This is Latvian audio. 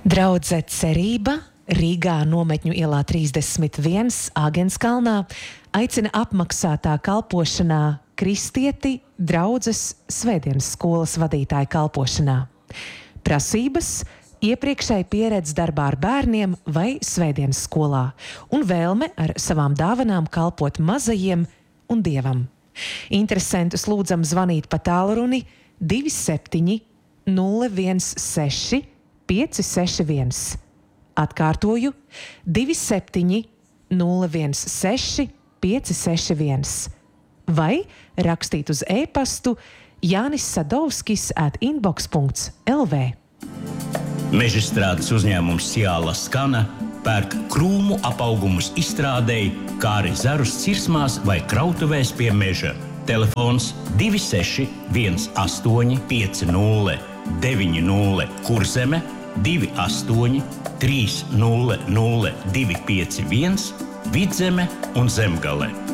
Draudze Cerība Rīgā Nometņu ielā 31 Āgenskalnā aicina apmaksātā kalpošanā kristieti draudzes svētdienas skolas vadītāja kalpošanā. Prasības – iepriekšēji pieredze darbā ar bērniem vai svētdienas skolā un vēlme ar savām dāvanām kalpot mazajiem un Dievam. Interesentus lūdzam zvanīt pa tālruni 27 016 561. Atkārtoju 27 016 561. Vai rakstīt uz e-pastu janissadovskis@inbox.lv. Mežstrādes uzņēmums Ciāla Skana pērk krūmu apaugumus izstrādēji, kā arī zarus cirsmās vai krautuvēs pie meža. Telefons 26 18 50 90 Kurzeme 28 300 251 Vidzeme un Zemgale.